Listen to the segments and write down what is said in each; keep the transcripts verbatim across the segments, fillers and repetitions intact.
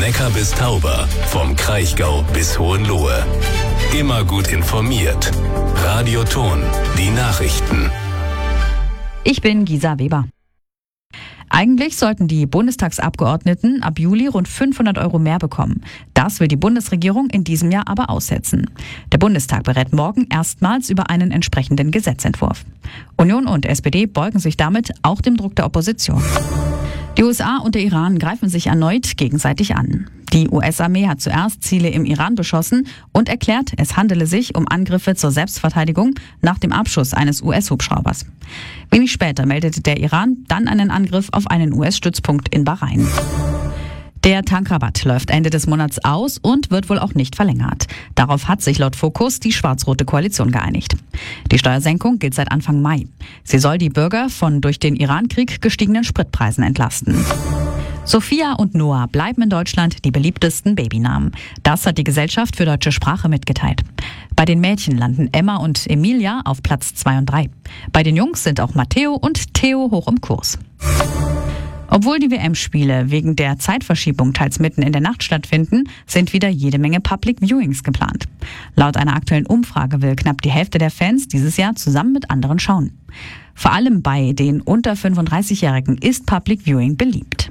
Neckar bis Tauber, vom Kraichgau bis Hohenlohe. Immer gut informiert. Radio Thon, die Nachrichten. Ich bin Gisa Weber. Eigentlich sollten die Bundestagsabgeordneten ab Juli rund fünfhundert Euro mehr bekommen. Das will die Bundesregierung in diesem Jahr aber aussetzen. Der Bundestag berät morgen erstmals über einen entsprechenden Gesetzentwurf. Union und S P D beugen sich damit auch dem Druck der Opposition. Die U S A und der Iran greifen sich erneut gegenseitig an. Die U S-Armee hat zuerst Ziele im Iran beschossen und erklärt, es handele sich um Angriffe zur Selbstverteidigung nach dem Abschuss eines U S-Hubschraubers. Wenig später meldete der Iran dann einen Angriff auf einen U S-Stützpunkt in Bahrain. Der Tankrabatt läuft Ende des Monats aus und wird wohl auch nicht verlängert. Darauf hat sich laut Focus die schwarz-rote Koalition geeinigt. Die Steuersenkung gilt seit Anfang Mai. Sie soll die Bürger von durch den Iran-Krieg gestiegenen Spritpreisen entlasten. Sophia und Noah bleiben in Deutschland die beliebtesten Babynamen. Das hat die Gesellschaft für deutsche Sprache mitgeteilt. Bei den Mädchen landen Emma und Emilia auf Platz zwei und drei. Bei den Jungs sind auch Matteo und Theo hoch im Kurs. Obwohl die W M-Spiele wegen der Zeitverschiebung teils mitten in der Nacht stattfinden, sind wieder jede Menge Public Viewings geplant. Laut einer aktuellen Umfrage will knapp die Hälfte der Fans dieses Jahr zusammen mit anderen schauen. Vor allem bei den unter fünfunddreißigjährigen ist Public Viewing beliebt.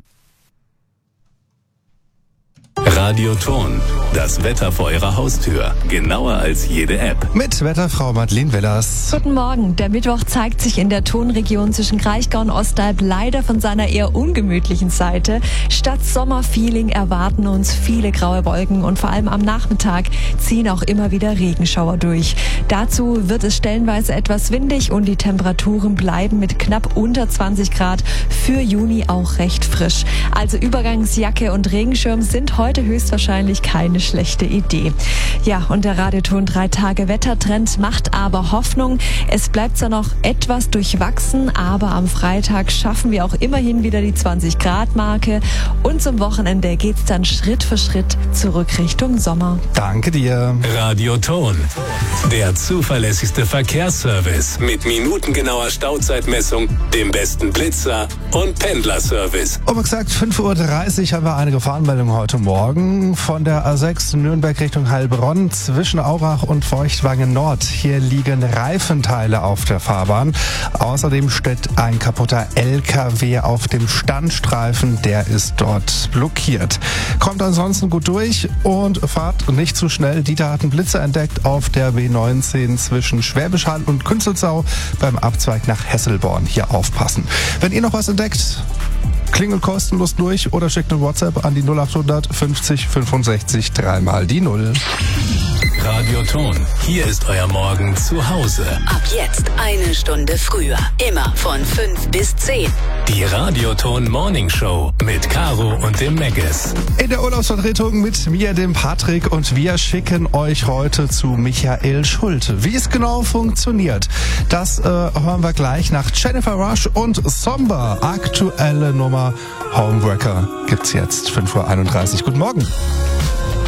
Radio Thon, das Wetter vor Ihrer Haustür. Genauer als jede App. Mit Wetterfrau Madeleine Willers. Guten Morgen. Der Mittwoch zeigt sich in der Thonregion zwischen Kraichgau und Ostalb leider von seiner eher ungemütlichen Seite. Statt Sommerfeeling erwarten uns viele graue Wolken und vor allem am Nachmittag ziehen auch immer wieder Regenschauer durch. Dazu wird es stellenweise etwas windig und die Temperaturen bleiben mit knapp unter zwanzig Grad für Juni auch recht frisch. Also Übergangsjacke und Regenschirm sind heute höchstwahrscheinlich keine schlechte Idee. Ja, und der Radio Thon drei Tage Wettertrend macht aber Hoffnung. Es bleibt zwar noch etwas durchwachsen, aber am Freitag schaffen wir auch immerhin wieder die zwanzig Grad Marke und zum Wochenende geht's dann Schritt für Schritt zurück Richtung Sommer. Danke dir. Radio Thon, der zuverlässigste Verkehrsservice mit minutengenauer Stauzeitmessung, dem besten Blitzer und Pendlerservice. Aber gesagt, fünf Uhr dreißig haben wir eine Gefahrenmeldung heute Morgen. Von der A sechs Nürnberg Richtung Heilbronn zwischen Aurach und Feuchtwangen Nord. Hier liegen Reifenteile auf der Fahrbahn. Außerdem steht ein kaputter L K W auf dem Standstreifen. Der ist dort blockiert. Kommt ansonsten gut durch und fahrt nicht zu schnell. Dieter hat einen Blitzer entdeckt auf der B neunzehn zwischen Schwäbisch Hall und Künzelsau beim Abzweig nach Hesselborn. Hier aufpassen. Wenn ihr noch was entdeckt, klingelt kostenlos durch oder schickt eine WhatsApp an die null achthundert fünfzig fünfundsechzig dreimal die null. Radio Thon, hier ist euer Morgen zu Hause. Ab jetzt eine Stunde früher. Immer von fünf bis zehn. Die Radio Thon Morning Show mit Caro und dem Megges. In der Urlaubsvertretung mit mir, dem Patrick, und wir schicken euch heute zu Michael Schulte. Wie es genau funktioniert, das äh, hören wir gleich nach Jennifer Rush und Somber. Aktuelle Nummer Homewrecker gibt's jetzt. fünf Uhr einunddreißig. Guten Morgen.